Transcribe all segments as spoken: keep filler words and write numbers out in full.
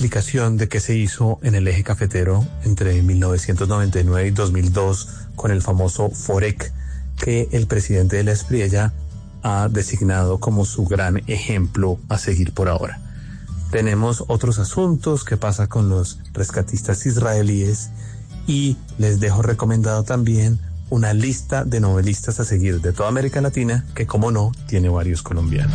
explicación de qué se hizo en el eje cafetero entre mil novecientos noventa y nueve y dos mil dos con el famoso FOREC, que el presidente de la Espriella ha designado como su gran ejemplo a seguir por ahora. Tenemos otros asuntos, qué pasa con los rescatistas israelíes, y les dejo recomendado también una lista de novelistas a seguir de toda América Latina, que como no, tiene varios colombianos.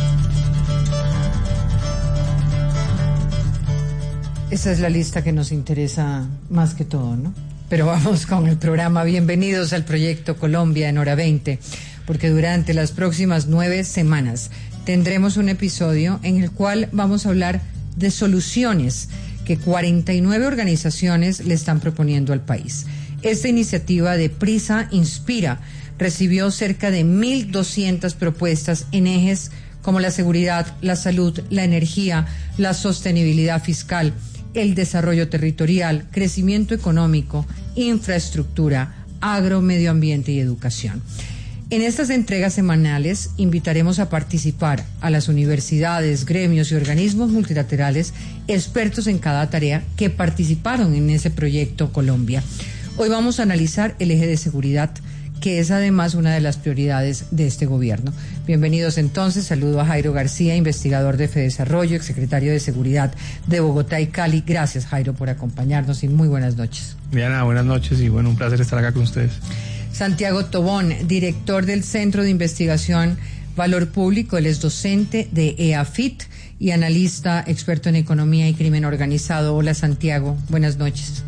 Esa es la lista que nos interesa más que todo, ¿no? Pero vamos con el programa. Bienvenidos al Proyecto Colombia en Hora veinte, porque durante las próximas nueve semanas tendremos un episodio en el cual vamos a hablar de soluciones que cuarenta y nueve organizaciones le están proponiendo al país. Esta iniciativa de Prisa Inspira recibió cerca de mil doscientas propuestas en ejes como la seguridad, la salud, la energía, la sostenibilidad fiscal, el desarrollo territorial, crecimiento económico, infraestructura, agro, medio ambiente y educación. En estas entregas semanales invitaremos a participar a las universidades, gremios y organismos multilaterales expertos en cada tarea que participaron en ese proyecto Colombia. Hoy vamos a analizar el eje de seguridad, que es además una de las prioridades de este gobierno. Bienvenidos entonces, saludo a Jairo García, investigador de Fedesarrollo, exsecretario de Seguridad de Bogotá y Cali. Gracias, Jairo, por acompañarnos y muy buenas noches. Diana, buenas noches y bueno, un placer estar acá con ustedes. Santiago Tobón, director del Centro de Investigación Valor Público, él es docente de E A F I T y analista experto en economía y crimen organizado. Hola, Santiago, buenas noches.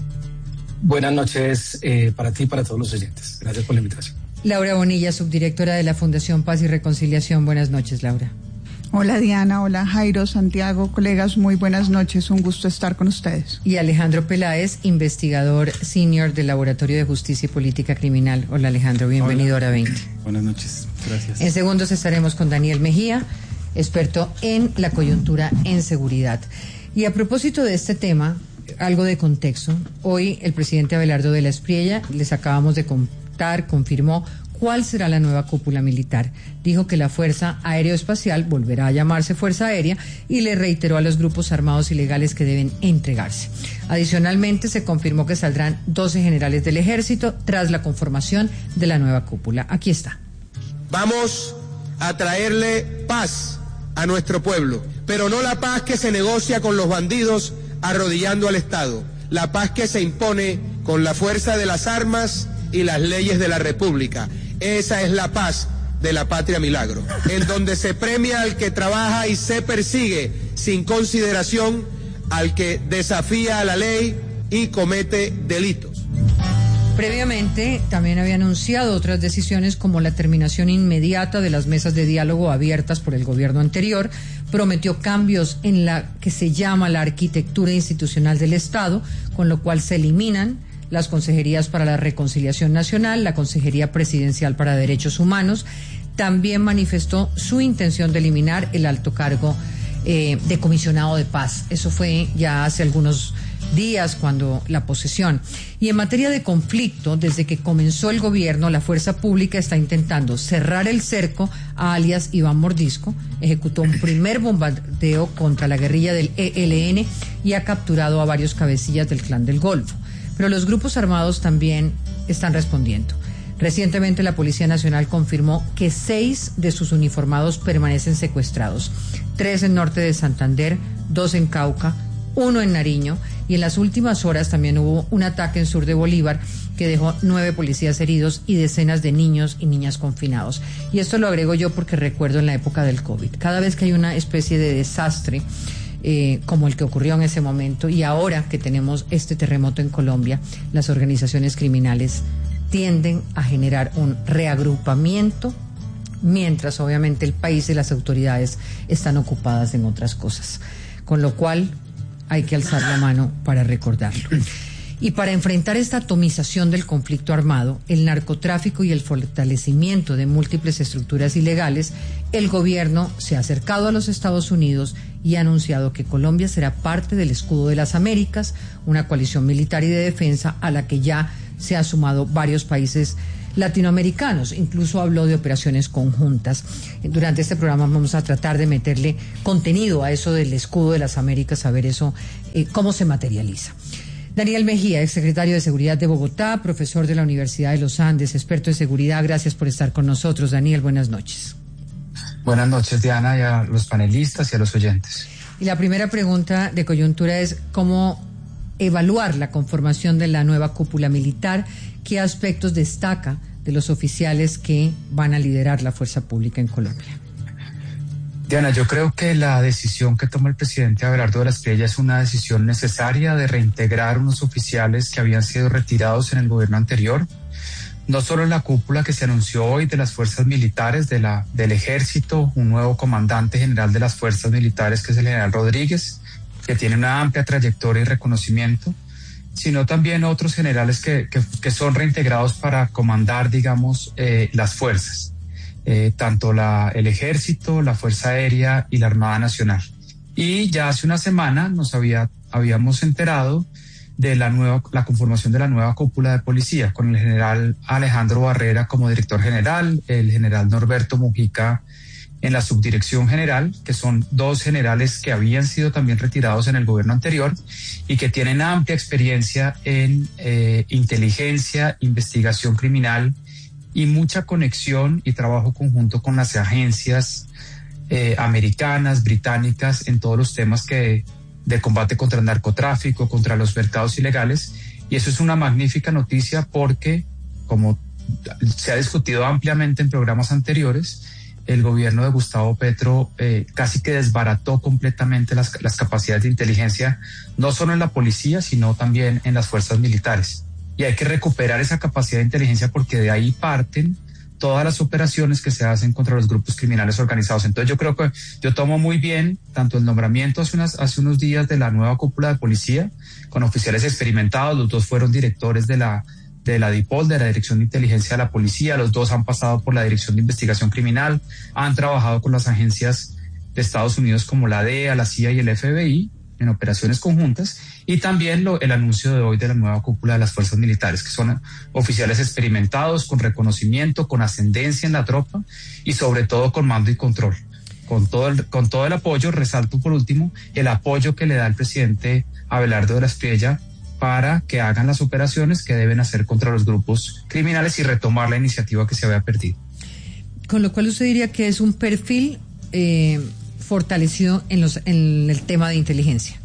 Buenas noches eh, para ti y para todos los oyentes. Gracias por la invitación. Laura Bonilla, subdirectora de la Fundación Paz y Reconciliación. Buenas noches, Laura. Hola, Diana. Hola, Jairo, Santiago, colegas. Muy buenas noches. Un gusto estar con ustedes. Y Alejandro Peláez, investigador senior del Laboratorio de Justicia y Política Criminal. Hola, Alejandro. Bienvenido a Hora veinte. Buenas noches. Gracias. En segundos estaremos con Daniel Mejía, experto en la coyuntura en seguridad. Y a propósito de este tema, algo de contexto. Hoy el presidente Abelardo de la Espriella, les acabamos de contar, confirmó cuál será la nueva cúpula militar. Dijo que la Fuerza Aeroespacial volverá a llamarse Fuerza Aérea y le reiteró a los grupos armados ilegales que deben entregarse. Adicionalmente, se confirmó que saldrán doce generales del Ejército tras la conformación de la nueva cúpula. Aquí está. Vamos a traerle paz a nuestro pueblo, pero no la paz que se negocia con los bandidos arrodillando al Estado, la paz que se impone con la fuerza de las armas y las leyes de la República. Esa es la paz de la patria milagro, en donde se premia al que trabaja y se persigue sin consideración al que desafía a la ley y comete delitos. Previamente, también había anunciado otras decisiones como la terminación inmediata de las mesas de diálogo abiertas por el gobierno anterior. Prometió cambios en la que se llama la arquitectura institucional del Estado, con lo cual se eliminan las consejerías para la reconciliación nacional, la Consejería Presidencial para Derechos Humanos. También manifestó su intención de eliminar el alto cargo eh, de comisionado de paz. Eso fue ya hace algunos días cuando la posesión. Y en materia de conflicto, desde que comenzó el gobierno, la fuerza pública está intentando cerrar el cerco a alias Iván Mordisco, ejecutó un primer bombardeo contra la guerrilla del E L N y ha capturado a varios cabecillas del Clan del Golfo. Pero los grupos armados también están respondiendo. Recientemente la Policía Nacional confirmó que seis de sus uniformados permanecen secuestrados, tres en norte de Santander, dos en Cauca, uno en Nariño, y en las últimas horas también hubo un ataque en sur de Bolívar que dejó nueve policías heridos y decenas de niños y niñas confinados. Y esto lo agrego yo porque recuerdo en la época del COVID. Cada vez que hay una especie de desastre, eh, como el que ocurrió en ese momento, y ahora que tenemos este terremoto en Colombia, las organizaciones criminales tienden a generar un reagrupamiento, mientras obviamente el país y las autoridades están ocupadas en otras cosas. Con lo cual hay que alzar la mano para recordarlo. Y para enfrentar esta atomización del conflicto armado, el narcotráfico y el fortalecimiento de múltiples estructuras ilegales, el gobierno se ha acercado a los Estados Unidos y ha anunciado que Colombia será parte del Escudo de las Américas, una coalición militar y de defensa a la que ya se han sumado varios países latinoamericanos. Incluso habló de operaciones conjuntas. Durante este programa vamos a tratar de meterle contenido a eso del escudo de las Américas, a ver eso, eh, cómo se materializa. Daniel Mejía, exsecretario de Seguridad de Bogotá, profesor de la Universidad de los Andes, experto en seguridad. Gracias por estar con nosotros. Daniel, buenas noches. Buenas noches, Diana, y a los panelistas y a los oyentes. Y la primera pregunta de coyuntura es cómo evaluar la conformación de la nueva cúpula militar. ¿Qué aspectos destaca de los oficiales que van a liderar la fuerza pública en Colombia? Diana, yo creo que la decisión que toma el presidente Abelardo de la Espriella es una decisión necesaria de reintegrar unos oficiales que habían sido retirados en el gobierno anterior. No solo en la cúpula que se anunció hoy de las fuerzas militares, de la, del ejército, un nuevo comandante general de las fuerzas militares que es el general Rodríguez, que tiene una amplia trayectoria y reconocimiento, sino también otros generales que, que, que son reintegrados para comandar, digamos, eh, las fuerzas. Eh, tanto la, el Ejército, la Fuerza Aérea y la Armada Nacional. Y ya hace una semana nos había, habíamos enterado de la nueva, la conformación de la nueva cúpula de policía, con el general Alejandro Barrera como director general, el general Norberto Mujica en la subdirección general, que son dos generales que habían sido también retirados en el gobierno anterior y que tienen amplia experiencia en eh, inteligencia, investigación criminal y mucha conexión y trabajo conjunto con las agencias eh, americanas, británicas, en todos los temas que de combate contra el narcotráfico, contra los mercados ilegales. Y eso es una magnífica noticia porque, como se ha discutido ampliamente en programas anteriores, el gobierno de Gustavo Petro eh, casi que desbarató completamente las, las capacidades de inteligencia, no solo en la policía, sino también en las fuerzas militares. Y hay que recuperar esa capacidad de inteligencia porque de ahí parten todas las operaciones que se hacen contra los grupos criminales organizados. Entonces yo creo que yo tomo muy bien tanto el nombramiento hace, unas, hace unos días de la nueva cúpula de policía con oficiales experimentados. Los dos fueron directores de la, de la DIPOL, de la Dirección de Inteligencia de la Policía. Los dos han pasado por la Dirección de Investigación Criminal, han trabajado con las agencias de Estados Unidos como la D E A, la C I A y el F B I en operaciones conjuntas, y también lo, el anuncio de hoy de la nueva cúpula de las fuerzas militares, que son oficiales experimentados, con reconocimiento, con ascendencia en la tropa y sobre todo con mando y control. Con todo el, con todo el apoyo, resalto por último, el apoyo que le da el presidente Abelardo de la Espriella para que hagan las operaciones que deben hacer contra los grupos criminales y retomar la iniciativa que se había perdido. Con lo cual usted diría que es un perfil eh, fortalecido en, los, en el tema de inteligencia.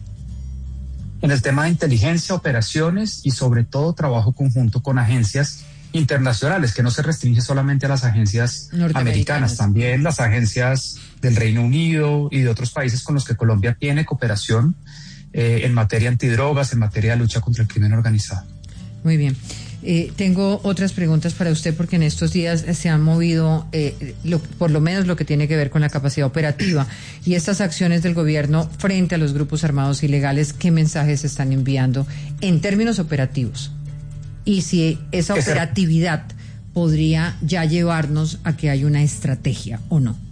En el tema de inteligencia, operaciones y sobre todo trabajo conjunto con agencias internacionales, que no se restringe solamente a las agencias americanas, también las agencias del Reino Unido y de otros países con los que Colombia tiene cooperación eh, en materia antidrogas, en materia de lucha contra el crimen organizado. Muy bien. Eh, tengo otras preguntas para usted porque en estos días se han movido, eh, lo, por lo menos lo que tiene que ver con la capacidad operativa y estas acciones del gobierno frente a los grupos armados ilegales. ¿Qué mensajes se están enviando en términos operativos? Y si esa operatividad podría ya llevarnos a que hay una estrategia o no.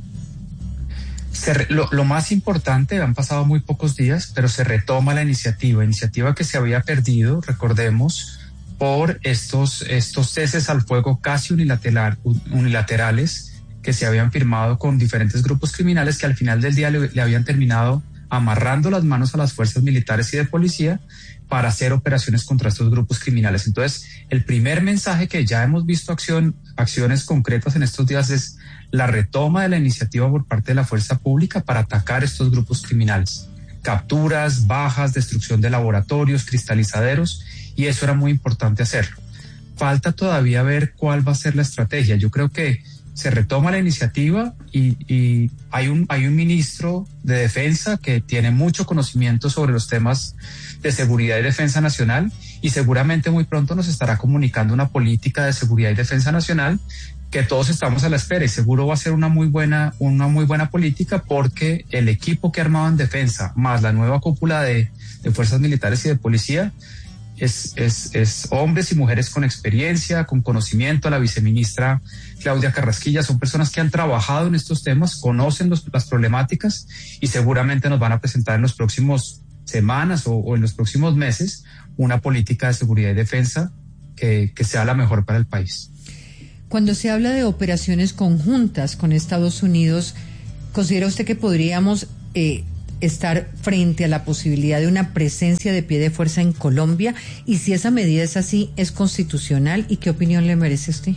Se re, lo, lo más importante, han pasado muy pocos días, pero se retoma la iniciativa, iniciativa que se había perdido, recordemos, por estos, estos ceses al fuego casi unilateral, unilaterales que se habían firmado con diferentes grupos criminales que al final del día le, le habían terminado amarrando las manos a las fuerzas militares y de policía para hacer operaciones contra estos grupos criminales. Entonces, el primer mensaje que ya hemos visto acción, acciones concretas en estos días es la retoma de la iniciativa por parte de la fuerza pública para atacar estos grupos criminales. Capturas, bajas, destrucción de laboratorios, cristalizaderos, y eso era muy importante hacerlo. Falta todavía ver cuál va a ser la estrategia. Yo creo que se retoma la iniciativa y, y hay un, hay un ministro de Defensa que tiene mucho conocimiento sobre los temas de seguridad y defensa nacional y seguramente muy pronto nos estará comunicando una política de seguridad y defensa nacional que todos estamos a la espera y seguro va a ser una muy buena, una muy buena política porque el equipo que ha armado en defensa más la nueva cúpula de, de fuerzas militares y de policía Es, es, es hombres y mujeres con experiencia, con conocimiento. La viceministra Claudia Carrasquilla son personas que han trabajado en estos temas, conocen los, las problemáticas y seguramente nos van a presentar en las próximas semanas o, o en los próximos meses una política de seguridad y defensa que, que sea la mejor para el país. Cuando se habla de operaciones conjuntas con Estados Unidos, ¿considera usted que podríamos eh, estar frente a la posibilidad de una presencia de pie de fuerza en Colombia? Y si esa medida es así, ¿es constitucional? ¿Y qué opinión le merece usted?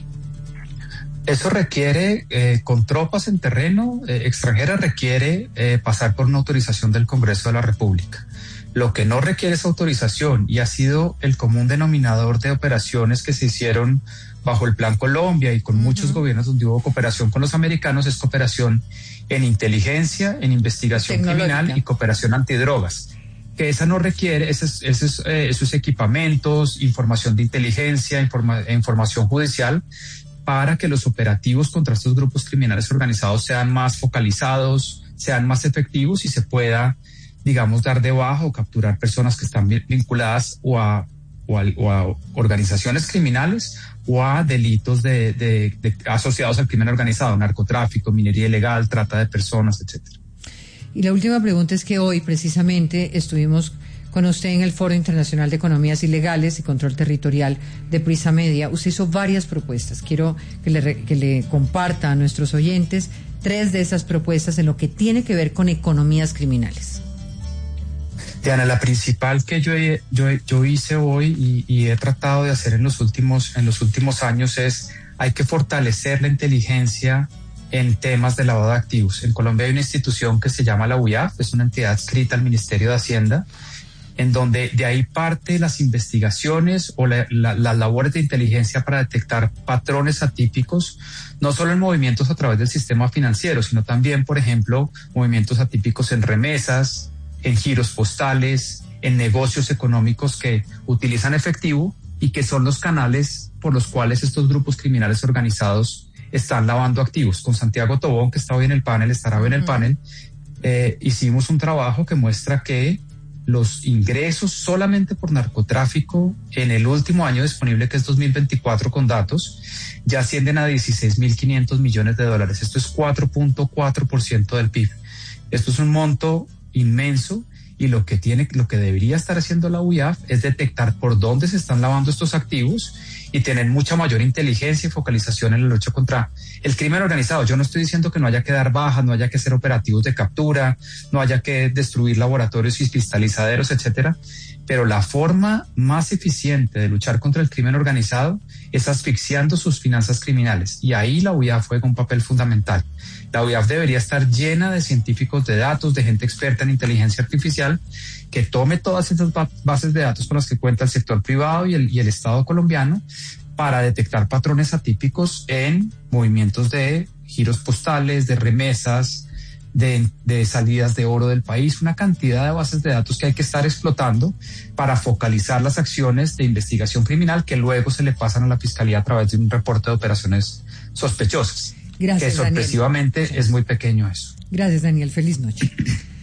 Eso requiere, eh, con tropas en terreno eh, extranjera, requiere eh, pasar por una autorización del Congreso de la República. Lo que no requiere es autorización, y ha sido el común denominador de operaciones que se hicieron bajo el Plan Colombia y con uh-huh. muchos gobiernos donde hubo cooperación con los americanos, es cooperación en inteligencia, en investigación criminal y cooperación antidrogas. Que esa no requiere, esos, esos, eh, esos equipamientos, información de inteligencia, informa, información judicial, para que los operativos contra estos grupos criminales organizados sean más focalizados, sean más efectivos y se pueda, digamos, dar de baja o capturar personas que están vinculadas o a, o a, o a organizaciones criminales o a delitos de, de, de asociados al crimen organizado, narcotráfico, minería ilegal, trata de personas, etcétera. Y la última pregunta es que hoy precisamente estuvimos con usted en el Foro Internacional de Economías Ilegales y Control Territorial de Prisa Media. Usted hizo varias propuestas. Quiero que le, que le comparta a nuestros oyentes tres de esas propuestas en lo que tiene que ver con economías criminales. Diana, la principal que yo, yo, yo hice hoy y, y he tratado de hacer en los últimos, en los últimos años es, hay que fortalecer la inteligencia en temas de lavado de activos. En Colombia hay una institución que se llama la U I A F, es una entidad adscrita al Ministerio de Hacienda, en donde de ahí parte las investigaciones o la, la, las labores de inteligencia para detectar patrones atípicos, no solo en movimientos a través del sistema financiero, sino también, por ejemplo, movimientos atípicos en remesas, en giros postales, en negocios económicos que utilizan efectivo y que son los canales por los cuales estos grupos criminales organizados están lavando activos. Con Santiago Tobón, que está hoy en el panel, estará hoy en el panel, eh, hicimos un trabajo que muestra que los ingresos solamente por narcotráfico en el último año disponible, que es dos mil veinticuatro con datos, ya ascienden a dieciséis mil quinientos millones de dólares. Esto es cuatro punto cuatro por ciento del P I B. Esto es un monto inmenso, y lo que tiene, lo que debería estar haciendo la U I A F es detectar por dónde se están lavando estos activos y tener mucha mayor inteligencia y focalización en la lucha contra el crimen organizado. Yo no estoy diciendo que no haya que dar bajas, no haya que hacer operativos de captura, no haya que destruir laboratorios y cristalizaderos, etcétera, pero la forma más eficiente de luchar contra el crimen organizado es asfixiando sus finanzas criminales, y ahí la U I A F juega un papel fundamental. La U I A F debería estar llena de científicos de datos, de gente experta en inteligencia artificial, que tome todas esas bases de datos con las que cuenta el sector privado y el, y el Estado colombiano para detectar patrones atípicos en movimientos de giros postales, de remesas, de, de salidas de oro del país, una cantidad de bases de datos que hay que estar explotando para focalizar las acciones de investigación criminal que luego se le pasan a la Fiscalía a través de un reporte de operaciones sospechosas. Gracias, que sorpresivamente Daniel. Es muy pequeño eso. Gracias, Daniel. Feliz noche.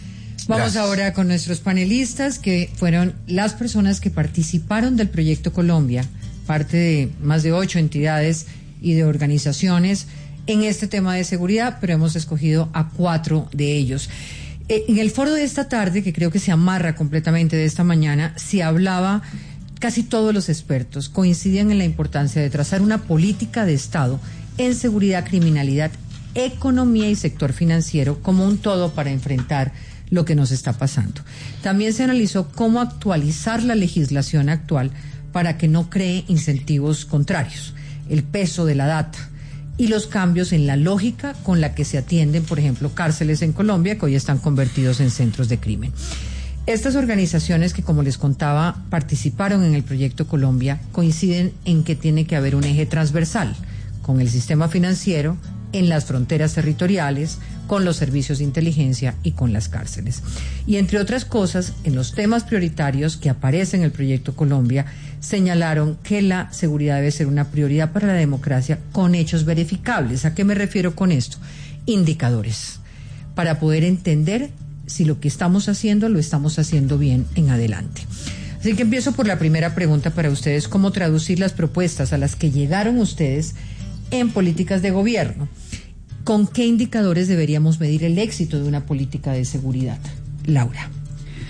Vamos Gracias. Ahora con nuestros panelistas, que fueron las personas que participaron del Proyecto Colombia, parte de más de ocho entidades y de organizaciones en este tema de seguridad, pero hemos escogido a cuatro de ellos. Eh, en el foro de esta tarde, que creo que se amarra completamente de esta mañana, se hablaba, casi todos los expertos coincidían en la importancia de trazar una política de Estado en seguridad, criminalidad, economía y sector financiero como un todo para enfrentar lo que nos está pasando. También se analizó cómo actualizar la legislación actual para que no cree incentivos contrarios, el peso de la data y los cambios en la lógica con la que se atienden, por ejemplo, cárceles en Colombia que hoy están convertidos en centros de crimen. Estas organizaciones que, como les contaba, participaron en el Proyecto Colombia coinciden en que tiene que haber un eje transversal con el sistema financiero, en las fronteras territoriales, con los servicios de inteligencia y con las cárceles. Y entre otras cosas, en los temas prioritarios que aparecen en el Proyecto Colombia, señalaron que la seguridad debe ser una prioridad para la democracia con hechos verificables. ¿A qué me refiero con esto? Indicadores, para poder entender si lo que estamos haciendo lo estamos haciendo bien en adelante. Así que empiezo por la primera pregunta para ustedes: ¿cómo traducir las propuestas a las que llegaron ustedes en políticas de gobierno? ¿Con qué indicadores deberíamos medir el éxito de una política de seguridad? Laura.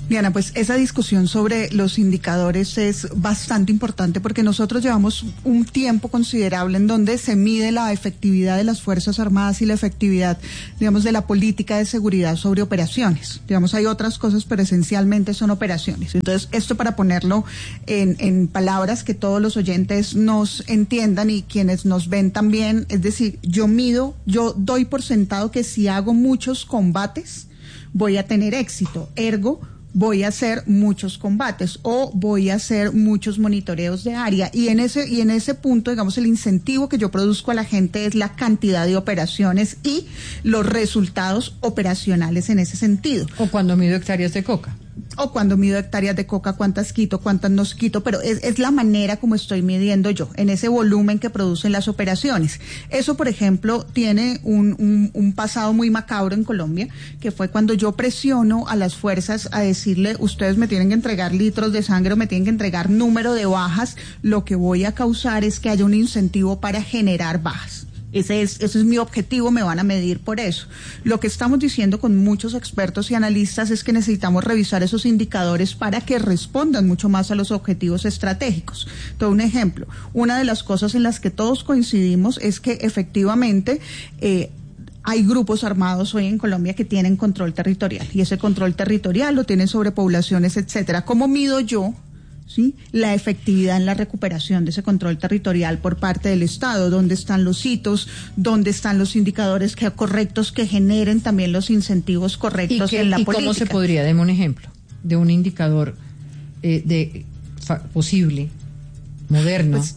Diana, pues esa discusión sobre los indicadores es bastante importante porque nosotros llevamos un tiempo considerable en donde se mide la efectividad de las Fuerzas Armadas y la efectividad, digamos, de la política de seguridad sobre operaciones. Digamos, hay otras cosas, pero esencialmente son operaciones. Entonces, esto para ponerlo en, en palabras que todos los oyentes nos entiendan y quienes nos ven también, es decir, yo mido, yo doy por sentado que si hago muchos combates, voy a tener éxito, ergo, voy a hacer muchos combates o voy a hacer muchos monitoreos de área y en ese y en ese punto, digamos, el incentivo que yo produzco a la gente es la cantidad de operaciones y los resultados operacionales en ese sentido. O cuando mido hectáreas de coca. O cuando mido hectáreas de coca, cuántas quito, cuántas no quito, pero es, es la manera como estoy midiendo yo, en ese volumen que producen las operaciones. Eso, por ejemplo, tiene un, un, un pasado muy macabro en Colombia, que fue cuando yo presiono a las fuerzas a decirle, ustedes me tienen que entregar litros de sangre o me tienen que entregar número de bajas, lo que voy a causar es que haya un incentivo para generar bajas. Ese es, ese es mi objetivo, me van a medir por eso. Lo que estamos diciendo con muchos expertos y analistas es que necesitamos revisar esos indicadores para que respondan mucho más a los objetivos estratégicos. Todo un ejemplo, una de las cosas en las que todos coincidimos es que efectivamente eh, hay grupos armados hoy en Colombia que tienen control territorial y ese control territorial lo tienen sobre poblaciones, etcétera. ¿Cómo mido yo? ¿Sí? La efectividad en la recuperación de ese control territorial por parte del Estado, dónde están los hitos, dónde están los indicadores que, correctos que generen también los incentivos correctos ¿Y qué, en la y política. ¿Cómo se podría? Deme un ejemplo de un indicador eh, de fa, posible, moderno. Pues,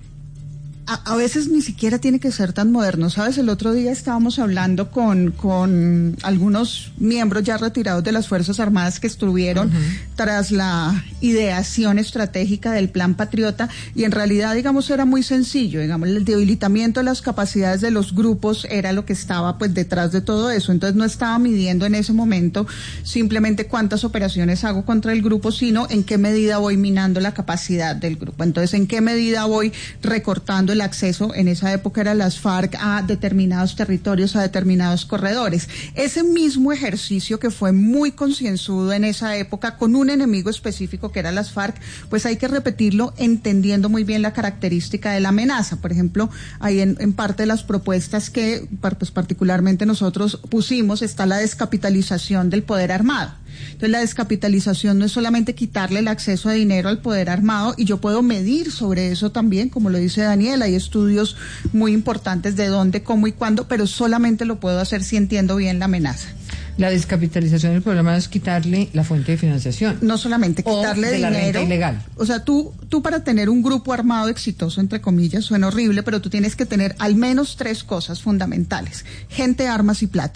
a, a veces ni siquiera tiene que ser tan moderno, ¿sabes? El otro día estábamos hablando con, con algunos miembros ya retirados de las Fuerzas Armadas que estuvieron uh-huh. tras la ideación estratégica del Plan Patriota y en realidad, digamos, era muy sencillo, digamos, el debilitamiento de las capacidades de los grupos era lo que estaba pues detrás de todo eso, entonces no estaba midiendo en ese momento simplemente cuántas operaciones hago contra el grupo, sino en qué medida voy minando la capacidad del grupo, entonces en qué medida voy recortando el acceso, en esa época eran las FARC, a determinados territorios, a determinados corredores. Ese mismo ejercicio que fue muy concienzudo en esa época con un enemigo específico que eran las FARC, pues hay que repetirlo entendiendo muy bien la característica de la amenaza. Por ejemplo, ahí en, en parte de las propuestas que pues particularmente nosotros pusimos está la descapitalización del poder armado. Entonces la descapitalización no es solamente quitarle el acceso a dinero al poder armado y yo puedo medir sobre eso también, como lo dice Daniel, hay estudios muy importantes de dónde, cómo y cuándo, pero solamente lo puedo hacer si entiendo bien la amenaza. La descapitalización del programa es quitarle la fuente de financiación. No solamente quitarle o de dinero. La renta ilegal. O sea, tú, tú para tener un grupo armado exitoso, entre comillas, suena horrible, pero tú tienes que tener al menos tres cosas fundamentales: gente, armas y plata.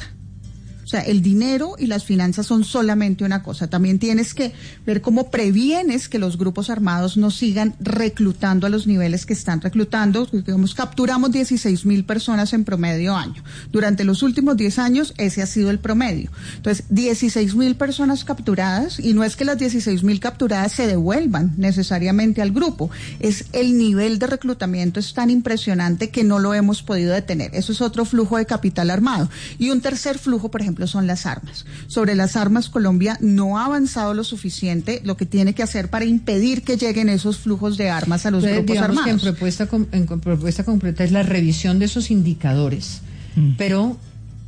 O sea, el dinero y las finanzas son solamente una cosa. También tienes que ver cómo previenes que los grupos armados no sigan reclutando a los niveles que están reclutando. Digamos, capturamos dieciséis mil personas en promedio año. Durante los últimos diez años, ese ha sido el promedio. Entonces, dieciséis mil personas capturadas, y no es que las dieciséis mil capturadas se devuelvan necesariamente al grupo. Es el nivel de reclutamiento es tan impresionante que no lo hemos podido detener. Eso es otro flujo de capital armado. Y un tercer flujo, por ejemplo, son las armas. Sobre las armas, Colombia no ha avanzado lo suficiente, lo que tiene que hacer para impedir que lleguen esos flujos de armas a los Entonces, grupos digamos armados. Que en propuesta, en propuesta completa es la revisión de esos indicadores, mm. pero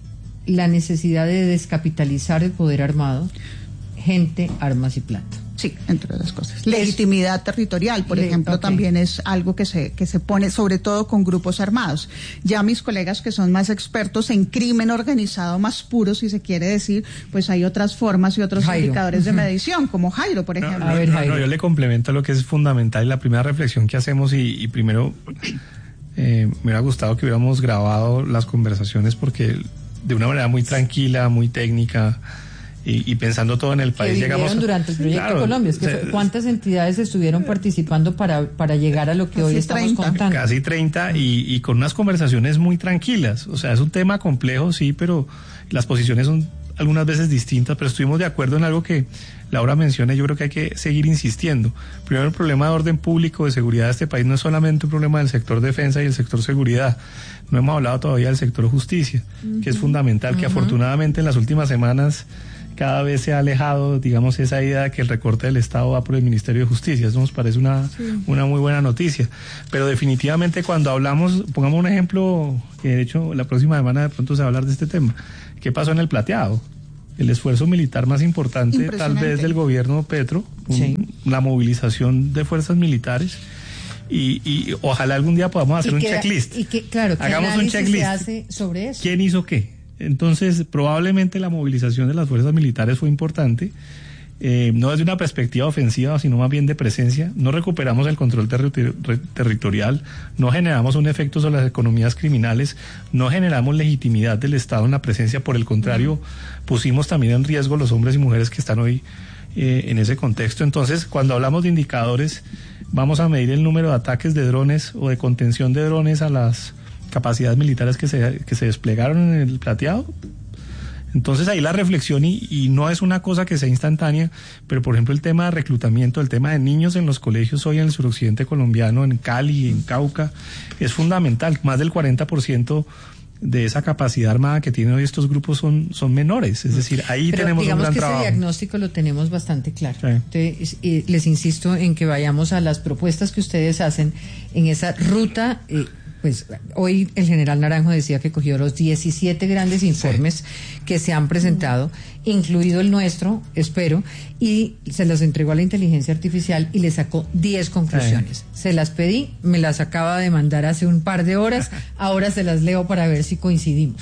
la necesidad de descapitalizar el poder armado, gente, armas y plata. Sí, entre otras cosas. Legitimidad territorial, por Le, ejemplo, okay. también es algo que se que se pone sobre todo con grupos armados. Ya mis colegas que son más expertos en crimen organizado, más puro, si se quiere decir, pues hay otras formas y otros Jairo. indicadores uh-huh. de medición, como Jairo, por ejemplo. No, no, A ver, Jairo. No, no, yo le complemento lo que es fundamental y la primera reflexión que hacemos y, y primero eh, me hubiera gustado que hubiéramos grabado las conversaciones porque de una manera muy tranquila, muy técnica. Y, y pensando todo en el país, que llegamos a, durante el proyecto claro, Colombia. Es que o sea, ¿cuántas entidades estuvieron participando para, para llegar a lo que hoy estamos treinta contando? Casi treinta y, y con unas conversaciones muy tranquilas. O sea, es un tema complejo, sí, pero las posiciones son algunas veces distintas, pero estuvimos de acuerdo en algo que Laura menciona y yo creo que hay que seguir insistiendo. Primero, el problema de orden público, de seguridad de este país no es solamente un problema del sector defensa y el sector seguridad. No hemos hablado todavía del sector justicia, uh-huh. que es fundamental, uh-huh. que afortunadamente en las últimas semanas cada vez se ha alejado, digamos, esa idea de que el recorte del Estado va por el Ministerio de Justicia. Eso nos parece una, sí. una muy buena noticia. Pero definitivamente cuando hablamos, pongamos un ejemplo, que de hecho la próxima semana de pronto se va a hablar de este tema. ¿Qué pasó en el Plateado? El esfuerzo militar más importante tal vez del gobierno Petro, sí. un, la movilización de fuerzas militares. Y, y ojalá algún día podamos hacer un que, checklist. Y que, claro, ¿qué hagamos un checklist. Se hace sobre eso? ¿Quién hizo qué? Entonces, probablemente la movilización de las fuerzas militares fue importante, eh, no desde una perspectiva ofensiva, sino más bien de presencia. No recuperamos el control terri- territorial, no generamos un efecto sobre las economías criminales, no generamos legitimidad del Estado en la presencia, por el contrario, uh-huh. pusimos también en riesgo los hombres y mujeres que están hoy eh, en ese contexto. Entonces, cuando hablamos de indicadores, vamos a medir el número de ataques de drones o de contención de drones a las capacidades militares que se, que se desplegaron en el Plateado. Entonces ahí la reflexión, y, y no es una cosa que sea instantánea, pero por ejemplo el tema de reclutamiento, el tema de niños en los colegios hoy en el suroccidente colombiano, en Cali, en Cauca, es fundamental. Más del cuarenta por ciento de esa capacidad armada que tienen hoy estos grupos son, son menores, es decir, ahí pero tenemos un gran que trabajo. Ese diagnóstico lo tenemos bastante claro. Sí. Entonces, eh, les insisto en que vayamos a las propuestas que ustedes hacen en esa ruta. Eh, Pues hoy el general Naranjo decía que cogió los diecisiete grandes informes sí. que se han presentado, incluido el nuestro, espero, y se los entregó a la inteligencia artificial y le sacó diez conclusiones. Sí. Se las pedí, me las acaba de mandar hace un par de horas, ahora se las leo para ver si coincidimos.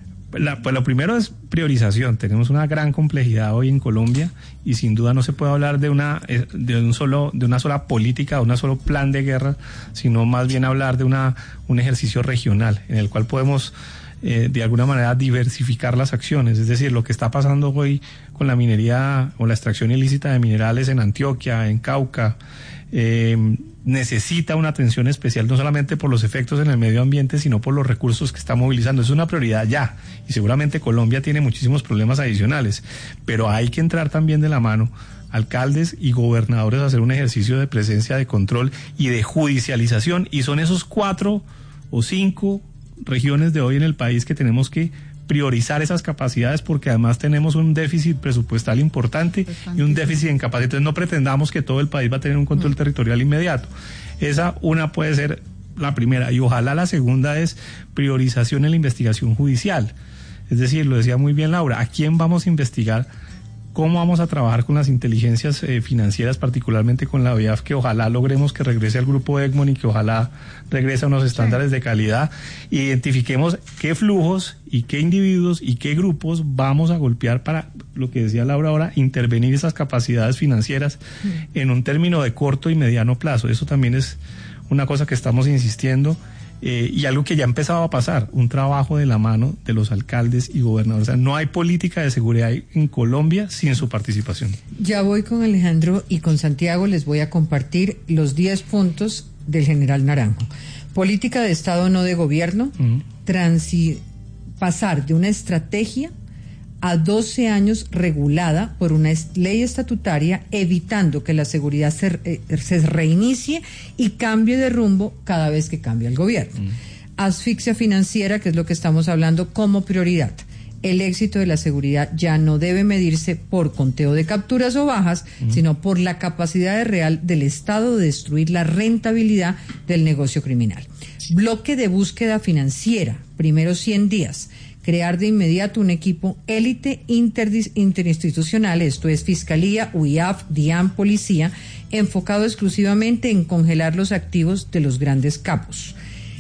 La, pues lo primero es priorización. Tenemos una gran complejidad hoy en Colombia y sin duda no se puede hablar de una de un solo de una sola política, de un solo plan de guerra, sino más bien hablar de una un ejercicio regional en el cual podemos eh, de alguna manera diversificar las acciones. Es decir, lo que está pasando hoy con la minería o la extracción ilícita de minerales en Antioquia, en Cauca, eh, necesita una atención especial, no solamente por los efectos en el medio ambiente, sino por los recursos que está movilizando. Es una prioridad ya, y seguramente Colombia tiene muchísimos problemas adicionales, pero hay que entrar también de la mano alcaldes y gobernadores a hacer un ejercicio de presencia, de control y de judicialización, y son esos cuatro o cinco regiones de hoy en el país que tenemos que priorizar esas capacidades, porque además tenemos un déficit presupuestal importante y un déficit en capacidad. Entonces no pretendamos que todo el país va a tener un control mm. territorial inmediato. Esa una puede ser la primera, y ojalá la segunda es priorización en la investigación judicial. Es decir, lo decía muy bien Laura, ¿a quién vamos a investigar? ¿Cómo vamos a trabajar con las inteligencias eh, financieras, particularmente con la O I A F, que ojalá logremos que regrese al grupo Egmont y que ojalá regrese a unos estándares sí. de calidad? Identifiquemos qué flujos y qué individuos y qué grupos vamos a golpear para, lo que decía Laura ahora, intervenir esas capacidades financieras sí. en un término de corto y mediano plazo. Eso también es una cosa que estamos insistiendo. Eh, y algo que ya empezaba a pasar, un trabajo de la mano de los alcaldes y gobernadores. O sea, no hay política de seguridad en Colombia sin su participación. Ya voy con Alejandro y con Santiago, les voy a compartir los diez puntos del general Naranjo. Política de Estado, no de gobierno, uh-huh. transi- pasar de una estrategia a doce años regulada por una est- ley estatutaria, evitando que la seguridad se, eh, se reinicie y cambie de rumbo cada vez que cambia el gobierno. Mm. Asfixia financiera, que es lo que estamos hablando, como prioridad. El éxito de la seguridad ya no debe medirse por conteo de capturas o bajas, mm. sino por la capacidad real del Estado de destruir la rentabilidad del negocio criminal. Bloque de búsqueda financiera, primeros cien días. Crear de inmediato un equipo élite interdis- interinstitucional, esto es Fiscalía, U I A F, DIAN, Policía, enfocado exclusivamente en congelar los activos de los grandes capos.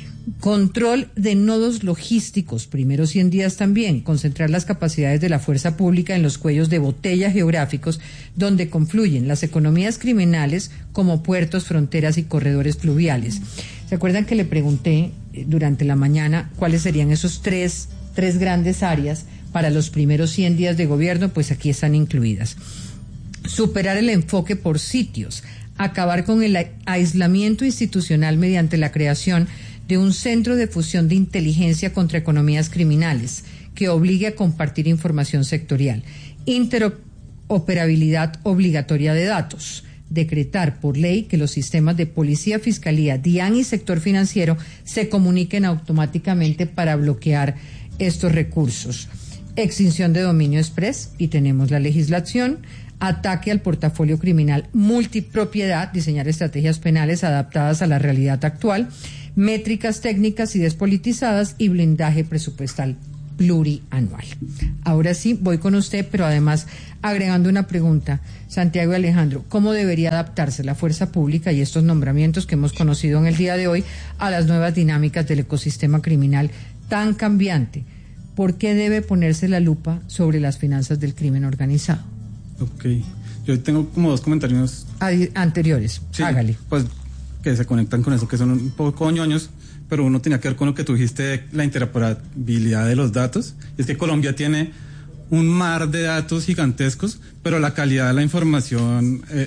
Control de nodos logísticos, primeros cien días también, concentrar las capacidades de la fuerza pública en los cuellos de botella geográficos donde confluyen las economías criminales como puertos, fronteras y corredores fluviales. ¿Se acuerdan que le pregunté durante la mañana cuáles serían esos tres tres grandes áreas para los primeros cien días de gobierno? Pues aquí están incluidas. Superar el enfoque por sitios, acabar con el aislamiento institucional mediante la creación de un centro de fusión de inteligencia contra economías criminales que obligue a compartir información sectorial, interoperabilidad obligatoria de datos, decretar por ley que los sistemas de policía, fiscalía, DIAN y sector financiero se comuniquen automáticamente para bloquear estos recursos. extinción de dominio express, y tenemos la legislación, ataque al portafolio criminal, multipropiedad, diseñar estrategias penales adaptadas a la realidad actual, métricas técnicas y despolitizadas, y blindaje presupuestal plurianual. Ahora sí, voy con usted, pero además agregando una pregunta, Santiago y Alejandro, ¿cómo debería adaptarse la fuerza pública y estos nombramientos que hemos conocido en el día de hoy a las nuevas dinámicas del ecosistema criminal tan cambiante? ¿Por qué debe ponerse la lupa sobre las finanzas del crimen organizado? Ok, yo tengo como dos comentarios Adi- anteriores, sí, hágale. Pues que se conectan con eso, que son un poco ñoños, pero uno tenía que ver con lo que tú dijiste de la interoperabilidad de los datos. Y es que Colombia tiene un mar de datos gigantescos, pero la calidad de la información, eh,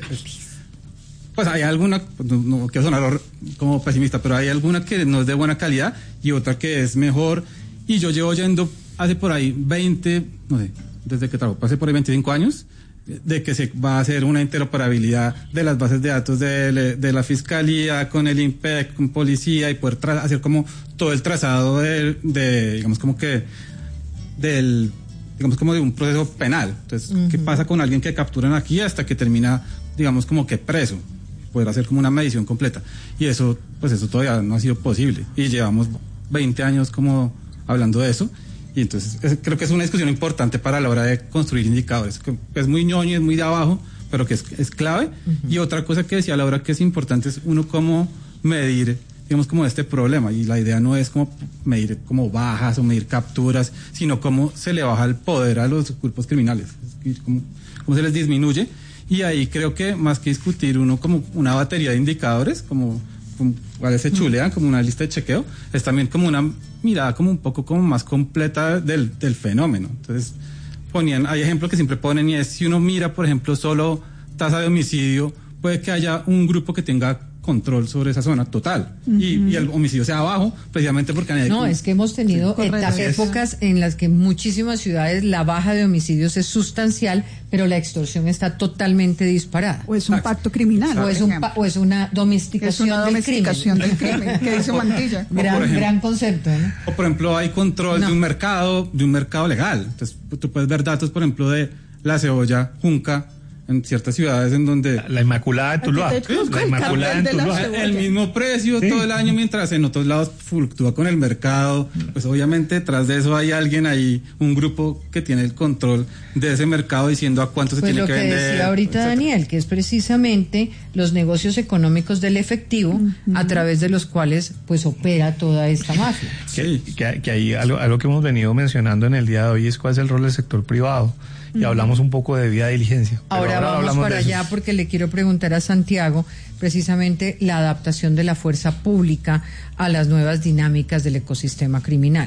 pues hay alguna, no, no quiero sonar como pesimista, pero hay alguna que no es de buena calidad y otra que es mejor. Y yo llevo yendo hace por ahí veinte, no sé, desde que trabajo, hace por ahí veinticinco años, de que se va a hacer una interoperabilidad de las bases de datos de, de la Fiscalía con el INPEC, con Policía, y poder tra- hacer como todo el trazado de, de, digamos como que, del, digamos como de un proceso penal. Entonces, uh-huh. ¿qué pasa con alguien que capturan aquí hasta que termina, digamos como que preso? Poder hacer como una medición completa. Y eso, pues eso todavía no ha sido posible. Y llevamos veinte años como hablando de eso. Y entonces es, creo que es una discusión importante para la hora de construir indicadores, que es muy ñoño, es muy de abajo, pero que es, es clave. Uh-huh. Y otra cosa que decía Laura que es importante es uno cómo medir, digamos, como este problema. Y la idea no es como medir como bajas o medir capturas, sino cómo se le baja el poder a los grupos criminales, cómo, cómo se les disminuye. Y ahí creo que más que discutir uno como una batería de indicadores, como cuáles se chulean, como una lista de chequeo, es también como una mirada como un poco como más completa del, del fenómeno. Entonces ponían, hay ejemplos que siempre ponen, y es si uno mira, por ejemplo, solo tasa de homicidio, puede que haya un grupo que tenga control sobre esa zona total, uh-huh. y, y el homicidio sea bajo, precisamente porque... No, es que hemos tenido sí, etapas, épocas en las que en muchísimas ciudades la baja de homicidios es sustancial, pero la extorsión está totalmente disparada. O es un pacto criminal. O es, un pa- o es una domesticación, es una domesticación del crimen. del crimen, que dice Mantilla. Gran, ejemplo, gran concepto, ¿no? O por ejemplo hay control no. de un mercado, de un mercado legal. Entonces tú puedes ver datos, por ejemplo, de la cebolla junca, en ciertas ciudades en donde... La, la Inmaculada de Tuluá. ¿Sí? La Inmaculada de Tuluá. El mismo precio sí. todo el año, mientras en otros lados fluctúa con el mercado. Pues obviamente detrás de eso hay alguien ahí, un grupo que tiene el control de ese mercado diciendo a cuánto se pues tiene que, que vender. Pues lo que decía ahorita etcétera. Daniel, que es precisamente los negocios económicos del efectivo uh-huh. a través de los cuales pues opera toda esta mafia. Que, que, que ahí algo, algo que hemos venido mencionando en el día de hoy es cuál es el rol del sector privado. Y hablamos un poco de debida diligencia. Ahora, ahora vamos para allá porque le quiero preguntar a Santiago precisamente la adaptación de la fuerza pública a las nuevas dinámicas del ecosistema criminal.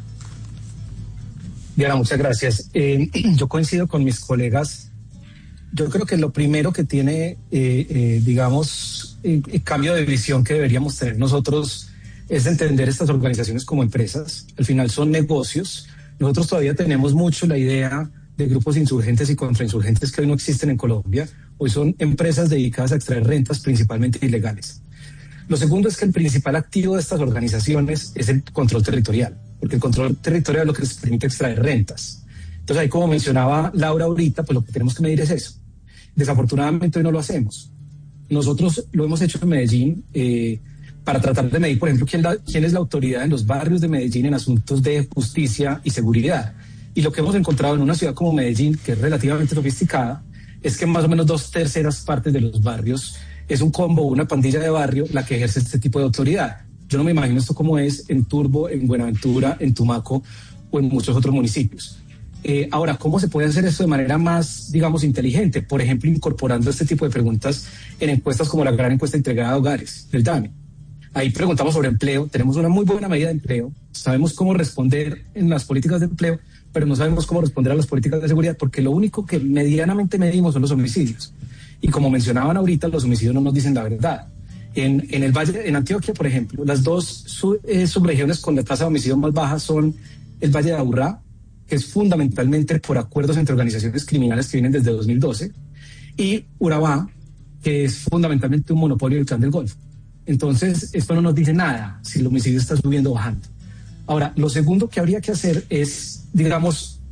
Diana, muchas gracias. Eh, yo coincido con mis colegas. Yo creo que lo primero que tiene, eh, eh, digamos, el, el cambio de visión que deberíamos tener nosotros es entender estas organizaciones como empresas. Al final son negocios. Nosotros todavía tenemos mucho la idea de grupos insurgentes y contrainsurgentes que hoy no existen en Colombia. Hoy son empresas dedicadas a extraer rentas principalmente ilegales. Lo segundo es que el principal activo de estas organizaciones es el control territorial, porque el control territorial es lo que les permite extraer rentas. Entonces ahí, como mencionaba Laura ahorita, pues lo que tenemos que medir es eso. Desafortunadamente hoy no lo hacemos. Nosotros lo hemos hecho en Medellín eh, para tratar de medir, por ejemplo, quién, la, quién es la autoridad en los barrios de Medellín en asuntos de justicia y seguridad. Y lo que hemos encontrado en una ciudad como Medellín, que es relativamente sofisticada, es que más o menos dos terceras partes de los barrios es un combo, una pandilla de barrio la que ejerce este tipo de autoridad. Yo no me imagino esto como es en Turbo, en Buenaventura, en Tumaco o en muchos otros municipios. Eh, ahora, ¿cómo se puede hacer esto de manera más, digamos, inteligente? Por ejemplo, incorporando este tipo de preguntas en encuestas como la gran encuesta integrada de hogares, del D A M E. Ahí preguntamos sobre empleo, tenemos una muy buena medida de empleo, sabemos cómo responder en las políticas de empleo, pero no sabemos cómo responder a las políticas de seguridad, porque lo único que medianamente medimos son los homicidios. Y como mencionaban ahorita, los homicidios no nos dicen la verdad. En, en el Valle, en Antioquia, por ejemplo, las dos sub, eh, subregiones con la tasa de homicidio más baja son el Valle de Aburrá, que es fundamentalmente por acuerdos entre organizaciones criminales que vienen desde dos mil doce, y Urabá, que es fundamentalmente un monopolio del Clan del Golfo. Entonces, esto no nos dice nada si el homicidio está subiendo o bajando. Ahora, lo segundo que habría que hacer es, digamos,